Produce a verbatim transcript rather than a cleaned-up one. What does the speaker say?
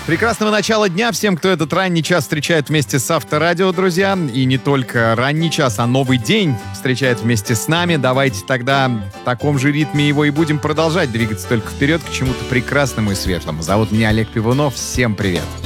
Прекрасного начала дня всем, кто этот ранний час встречает вместе с Авторадио, друзья. И не только ранний час, а новый день встречает вместе с нами. Давайте тогда в таком же ритме его и будем продолжать двигаться только вперед к чему-то прекрасному и светлому. Зовут меня Олег Пивунов. Всем привет.